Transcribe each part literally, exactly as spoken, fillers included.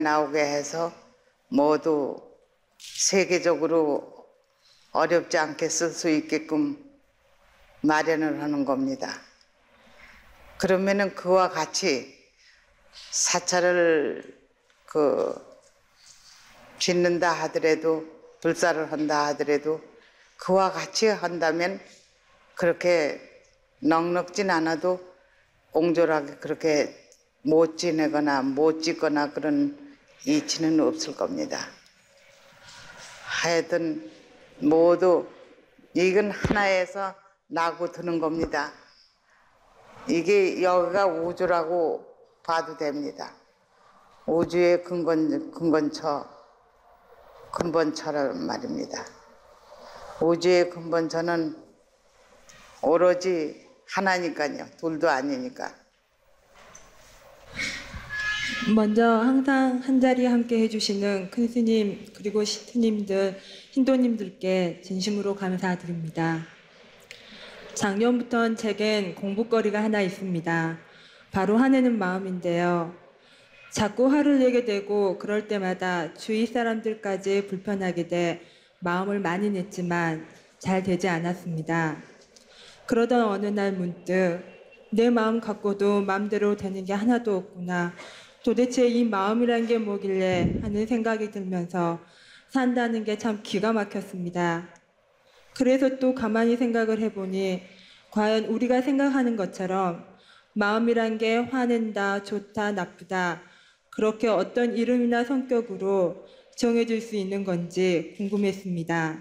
나오게 해서 모두 세계적으로 어렵지 않게 쓸 수 있게끔 마련을 하는 겁니다. 그러면은 그와 같이 사찰을 그 짓는다 하더라도 불사를 한다 하더라도 그와 같이 한다면 그렇게 넉넉진 않아도 옹졸하게 그렇게 못 지내거나 못 짓거나 그런 이치는 없을 겁니다. 하여튼 모두 이건 하나에서 나고 드는 겁니다. 이게 여기가 우주라고 봐도 됩니다. 우주의 근본, 근본처, 근본처란 말입니다. 우주의 근본처는 오로지 하나니까요. 둘도 아니니까. 먼저 항상 한자리 함께 해주시는 큰 스님 그리고 스님들, 신도님들께 진심으로 감사드립니다. 작년부터 제겐 공부거리가 하나 있습니다. 바로 화내는 마음인데요. 자꾸 화를 내게 되고 그럴 때마다 주위 사람들까지 불편하게 돼 마음을 많이 냈지만 잘 되지 않았습니다. 그러던 어느 날 문득 내 마음 갖고도 마음대로 되는 게 하나도 없구나. 도대체 이 마음이란 게 뭐길래 하는 생각이 들면서 산다는 게 참 기가 막혔습니다. 그래서 또 가만히 생각을 해보니 과연 우리가 생각하는 것처럼 마음이란 게 화낸다, 좋다, 나쁘다 그렇게 어떤 이름이나 성격으로 정해질 수 있는 건지 궁금했습니다.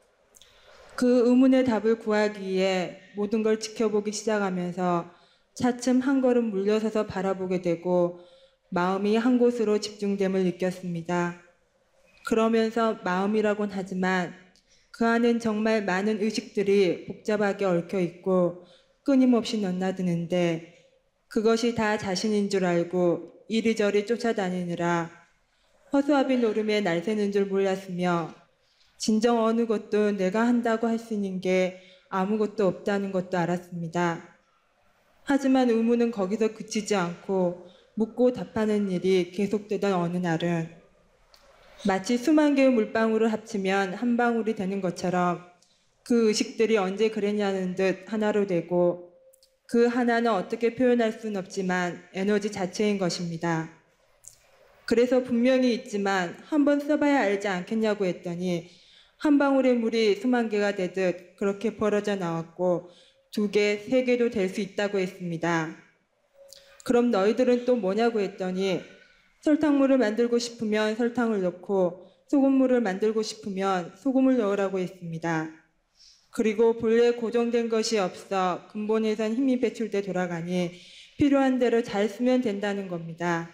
그 의문의 답을 구하기 위해 모든 걸 지켜보기 시작하면서 차츰 한 걸음 물러서서 바라보게 되고 마음이 한 곳으로 집중됨을 느꼈습니다. 그러면서 마음이라곤 하지만 그 안엔 정말 많은 의식들이 복잡하게 얽혀 있고 끊임없이 넘나드는데 그것이 다 자신인 줄 알고 이리저리 쫓아다니느라 허수아비 노름에 날새는 줄 몰랐으며 진정 어느 것도 내가 한다고 할 수 있는 게 아무것도 없다는 것도 알았습니다. 하지만 의문은 거기서 그치지 않고 묻고 답하는 일이 계속되던 어느 날은 마치 수만 개의 물방울을 합치면 한 방울이 되는 것처럼 그 의식들이 언제 그랬냐는 듯 하나로 되고 그 하나는 어떻게 표현할 수는 없지만 에너지 자체인 것입니다. 그래서 분명히 있지만 한번 써봐야 알지 않겠냐고 했더니 한 방울의 물이 수만 개가 되듯 그렇게 벌어져 나왔고 두 개, 세 개도 될 수 있다고 했습니다. 그럼 너희들은 또 뭐냐고 했더니 설탕물을 만들고 싶으면 설탕을 넣고 소금물을 만들고 싶으면 소금을 넣으라고 했습니다. 그리고 본래 고정된 것이 없어 근본에선 힘이 배출돼 돌아가니 필요한 대로 잘 쓰면 된다는 겁니다.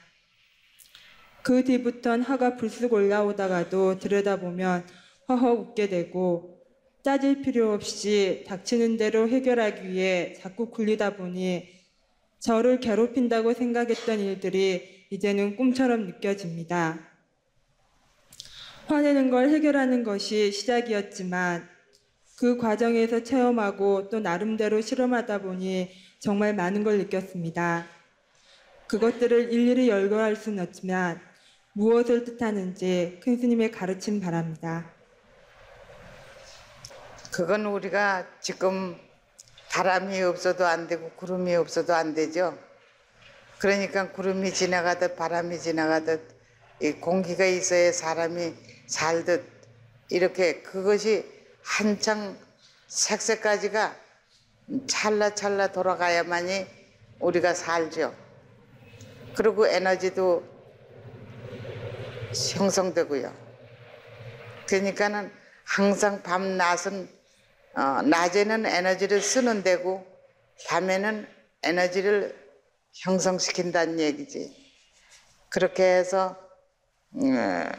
그 뒤부턴 화가 불쑥 올라오다가도 들여다보면 허허 웃게 되고 따질 필요 없이 닥치는 대로 해결하기 위해 자꾸 굴리다 보니 저를 괴롭힌다고 생각했던 일들이 이제는 꿈처럼 느껴집니다. 화내는 걸 해결하는 것이 시작이었지만 그 과정에서 체험하고 또 나름대로 실험하다 보니 정말 많은 걸 느꼈습니다. 그것들을 일일이 열거할 수는 없지만 무엇을 뜻하는지 큰 스님의 가르침 바랍니다. 그건 우리가 지금 바람이 없어도 안 되고 구름이 없어도 안 되죠. 그러니까 구름이 지나가듯 바람이 지나가듯 이 공기가 있어야 사람이 살듯 이렇게 그것이 한창 색색까지가 찰나찰나 돌아가야만이 우리가 살죠. 그리고 에너지도 형성되고요. 그러니까는 항상 밤낮은 어, 낮에는 에너지를 쓰는 데고 밤에는 에너지를 형성시킨다는 얘기지. 그렇게 해서 음,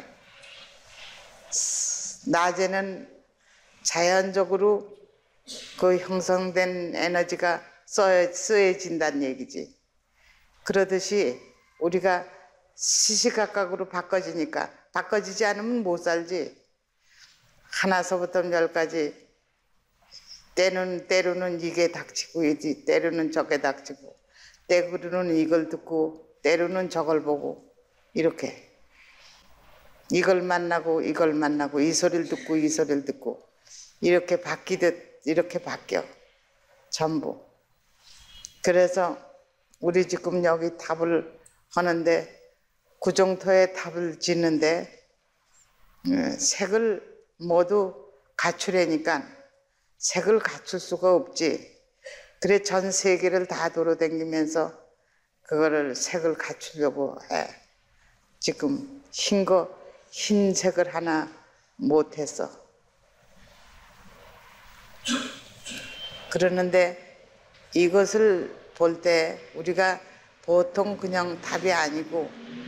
낮에는 자연적으로 그 형성된 에너지가 써야, 쓰여진다는 얘기지. 그러듯이 우리가 시시각각으로 바꿔지니까 바꿔지지 않으면 못 살지. 하나서부터 열까지 때는 때로는 이게 닥치고 이지 때로는 저게 닥치고 때로는 이걸 듣고 때로는 저걸 보고 이렇게 이걸 만나고 이걸 만나고 이 소리를 듣고 이 소리를 듣고 이렇게 바뀌듯 이렇게 바뀌어 전부. 그래서 우리 지금 여기 답을 하는데 구정터에 답을 짓는데 색을 모두 갖추려니까 색을 갖출 수가 없지. 그래 전 세계를 다 돌아다니면서 그거를 색을 갖추려고 해. 지금 흰 거, 흰색을 하나 못했어. 그러는데 이것을 볼 때 우리가 보통 그냥 답이 아니고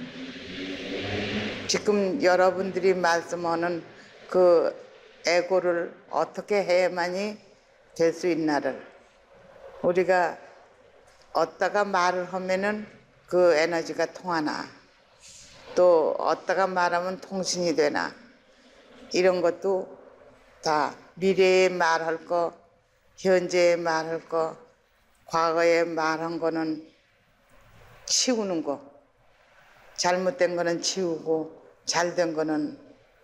지금 여러분들이 말씀하는 그 애고를 어떻게 해야만이 될 수 있나를 우리가 어디다가 말을 하면은 그 에너지가 통하나 또 어디다가 말하면 통신이 되나 이런 것도 다 미래에 말할 거, 현재에 말할 거, 과거에 말한 거는 치우는 거, 잘못된 거는 치우고 잘된 거는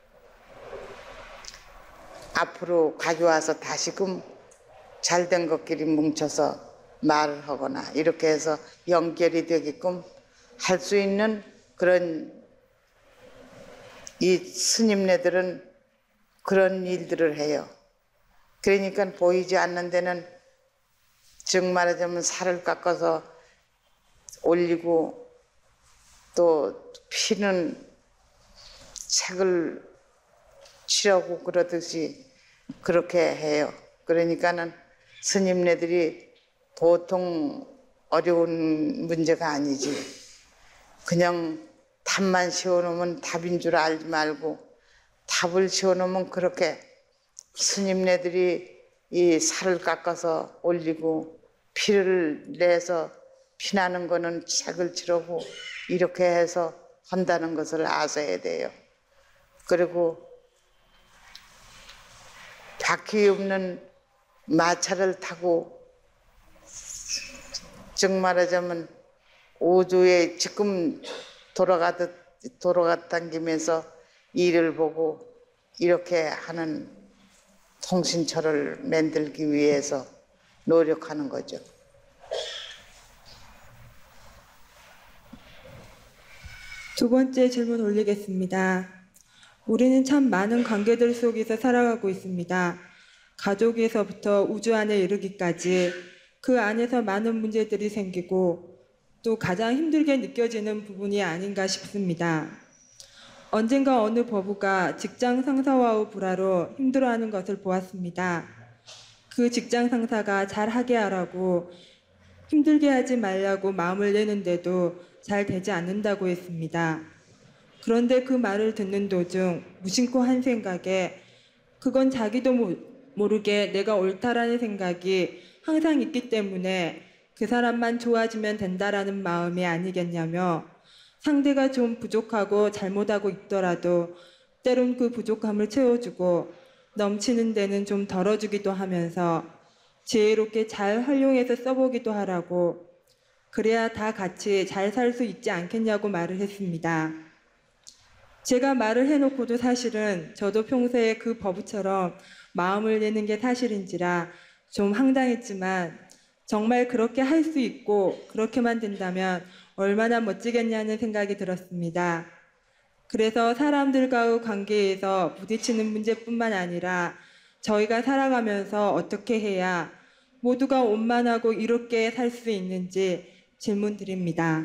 앞으로 가져와서 다시금 잘된 것끼리 뭉쳐서 말을 하거나 이렇게 해서 연결이 되게끔 할 수 있는 그런 이 스님네들은 그런 일들을 해요. 그러니까 보이지 않는 데는 즉 말하자면 살을 깎아서 올리고 또 피는 색을 칠하고 그러듯이 그렇게 해요. 그러니까는 스님네들이 보통 어려운 문제가 아니지. 그냥 답만 씌워놓으면 답인 줄 알지 말고 답을 씌워놓으면 그렇게 스님네들이 이 살을 깎아서 올리고 피를 내서 피나는 거는 색을 칠하고 이렇게 해서 한다는 것을 아셔야 돼요. 그리고 바퀴 없는 마차를 타고 즉 말하자면 우주에 지금 돌아가듯 돌아다니면서 일을 보고 이렇게 하는 통신처를 만들기 위해서 노력하는 거죠. 두 번째 질문 올리겠습니다. 우리는 참 많은 관계들 속에서 살아가고 있습니다. 가족에서부터 우주 안에 이르기까지 그 안에서 많은 문제들이 생기고 또 가장 힘들게 느껴지는 부분이 아닌가 싶습니다. 언젠가 어느 법우가 직장 상사와의 불화로 힘들어하는 것을 보았습니다. 그 직장 상사가 잘하게 하라고 힘들게 하지 말라고 마음을 내는데도 잘 되지 않는다고 했습니다. 그런데 그 말을 듣는 도중 무심코 한 생각에 그건 자기도 모르게 내가 옳다라는 생각이 항상 있기 때문에 그 사람만 좋아지면 된다라는 마음이 아니겠냐며 상대가 좀 부족하고 잘못하고 있더라도 때론 그 부족함을 채워주고 넘치는 데는 좀 덜어주기도 하면서 지혜롭게 잘 활용해서 써보기도 하라고 그래야 다 같이 잘 살 수 있지 않겠냐고 말을 했습니다. 제가 말을 해놓고도 사실은 저도 평소에 그 법우처럼 마음을 내는 게 사실인지라 좀 황당했지만 정말 그렇게 할 수 있고 그렇게만 된다면 얼마나 멋지겠냐는 생각이 들었습니다. 그래서 사람들과의 관계에서 부딪히는 문제뿐만 아니라 저희가 살아가면서 어떻게 해야 모두가 원만하고 이롭게 살 수 있는지 질문 드립니다.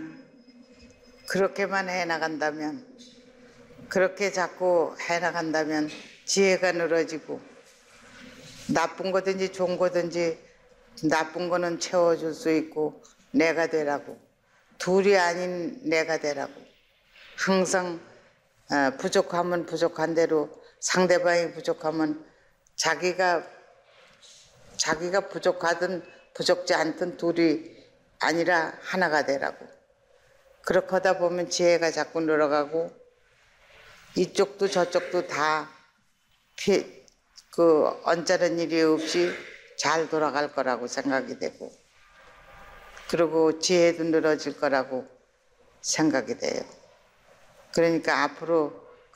그렇게만 해나간다면 그렇게 자꾸 해나간다면 지혜가 늘어지고 나쁜 거든지 좋은 거든지 나쁜 거는 채워줄 수 있고 내가 되라고 둘이 아닌 내가 되라고 항상 부족하면 부족한 대로 상대방이 부족하면 자기가 자기가 부족하든 부족지 않든 둘이 아니라 하나가 되라고 그렇게 하다 보면 지혜가 자꾸 늘어가고 이쪽도 저쪽도 다 그 언짢은 일이 없이 잘 돌아갈 거라고 생각이 되고 그리고 지혜도 늘어질 거라고 생각이 돼요. 그러니까 앞으로